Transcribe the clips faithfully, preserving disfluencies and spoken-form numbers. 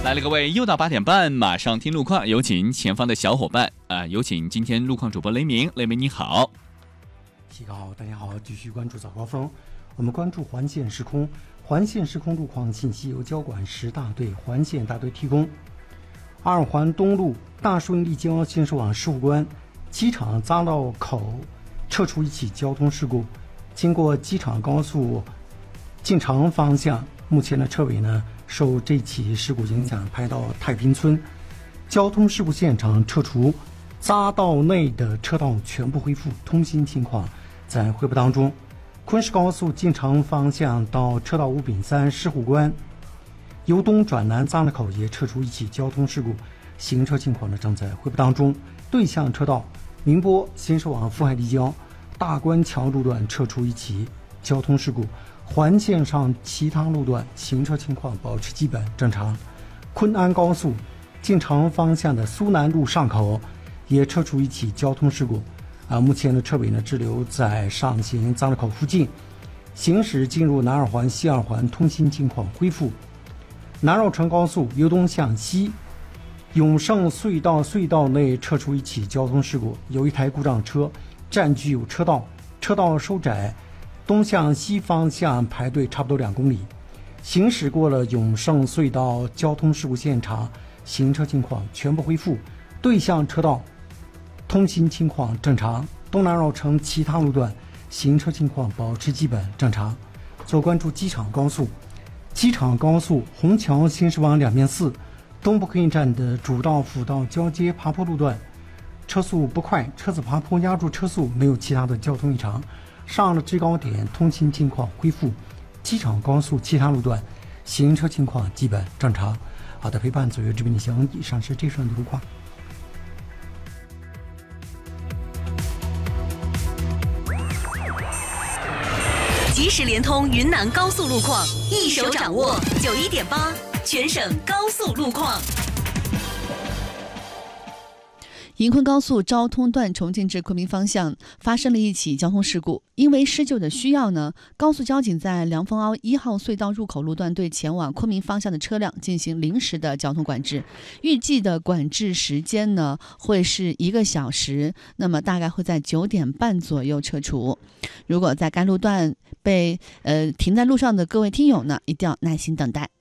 来了，各位，又到八点半，马上听路况，有请前方的小伙伴啊、呃！有请今天路况主播雷鸣，雷鸣你好。 提高好，大家好，继续关注早高峰。我们关注环线时空，环线时空路况信息由交管十大队环线大队提供。二环东路大顺立交行驶往石虎关机场匝道口撤出一起交通事故，经过机场高速进城方向，目前的车尾呢受这起事故影响排到太平村，交通事故现场撤除，匝道内的车道全部恢复，通行情况在汇报当中。昆石高速进城方向到车道五丙三石虎关由东转南匝道口也撤出一起交通事故，行车情况呢正在汇报当中。对向车道宁波行驶往富海立交大关桥路段撤出一起交通事故，环线上其他路段行车情况保持基本正常。昆安高速进城方向的苏南路上口也撤出一起交通事故，啊，目前的车尾呢滞留在上行匝道口附近，行驶进入南二环、西二环通行情况恢复。南绕城高速由东向西，永盛隧道隧道内撤出一起交通事故，有一台故障车占据有车道，车道收窄，东向西方向排队差不多两公里。行驶过了永盛隧道交通事故现场，行车情况全部恢复，对向车道通行情况正常。东南绕城其他路段行车情况保持基本正常。做关注机场高速，机场高速虹桥行驶往两面寺东部客运站的主道辅道交接爬坡路段车速不快，车子爬坡压住车速，没有其他的交通异常。上了制高点通行情况恢复，机场高速其他路段行车情况基本正常。好的，陪伴左右这边的行，以上是这段的路况。 即时联通云南高速路况，一手掌握九一点八全省高速路况。 银昆高速昭通段重庆至昆明方向发生了一起交通事故，因为施救的需要呢，高速交警在凉风凹一号隧道入口路段对前往昆明方向的车辆进行临时的交通管制，预计的管制时间呢会是一个小时，那么大概会在九点半左右撤除。如果在该路段被呃停在路上的各位听友呢，一定要耐心等待。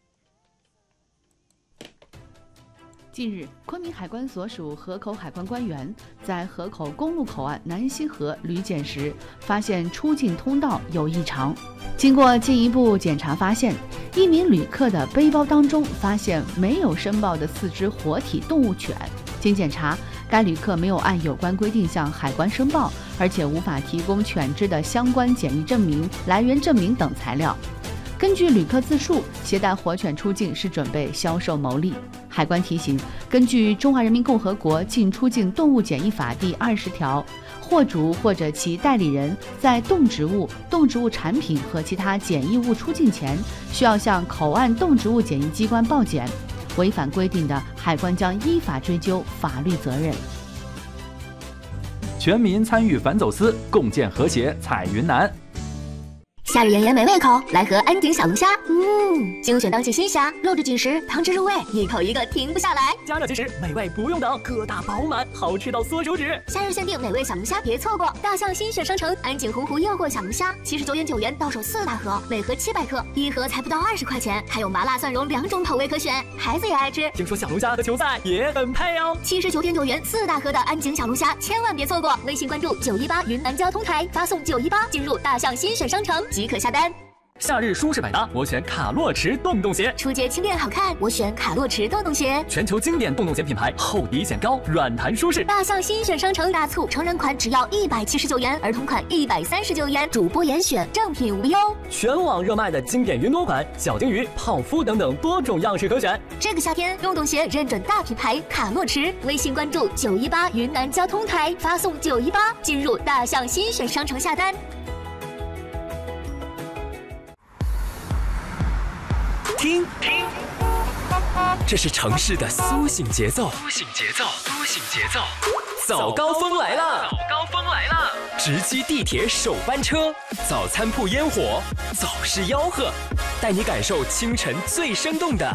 近日，昆明海关所属河口海关官员在河口公路口岸南溪河旅检时，发现出境通道有异常。经过进一步检查，发现一名旅客的背包当中发现没有申报的四只活体动物犬。经检查，该旅客没有按有关规定向海关申报，而且无法提供犬只的相关检疫证明、来源证明等材料。根据旅客自述，携带活犬出境是准备销售牟利。海关提醒，根据《中华人民共和国进出境动物检疫法》第二十条，货主或者其代理人在动植物、动植物产品和其他检疫物出境前，需要向口岸动植物检疫机关报检，违反规定的，海关将依法追究法律责任。 全民参与反走私，共建和谐彩云南。 夏日炎炎没胃口，来盒安鼎小龙虾。嗯，精选当季新虾，肉质紧实，汤汁入味，一口一个停不下来。 加热即食，美味不用等，个大饱满，好吃到缩手指。 夏日限定美味小龙虾，别错过！大象新选商城安鼎洪湖诱惑小龙虾，七十九点九元到手四大盒，每盒七百克，一盒才不到二十块钱，还有麻辣蒜蓉两种口味可选，孩子也爱吃。 听说小龙虾和球赛也很配哦。 七十九点九元四大盒的安鼎小龙虾，千万别错过！微信关注九一八云南交通台，发送九一八进入大象新选商城即可下单。 夏日舒适百搭，我选卡洛驰洞洞鞋。 出街轻便好看，我选卡洛驰洞洞鞋。 全球经典洞洞鞋品牌，厚底显高，软弹舒适。 大象新选商城大促，成人款只要一百七十九元，儿童款一百三十九元，主播严选，正品无忧。 全网热卖的经典云朵款、小金鱼、泡芙等等多种样式可选。 这个夏天，洞洞鞋认准大品牌卡洛驰。微信关注九一八云南交通台，发送九一八进入大象新选商城下单。 听，听，这是城市的苏醒节奏，苏醒节奏，苏醒节奏。早高峰来了，早高峰来了！直击地铁首班车，早餐铺烟火，早市吆喝，带你感受清晨最生动的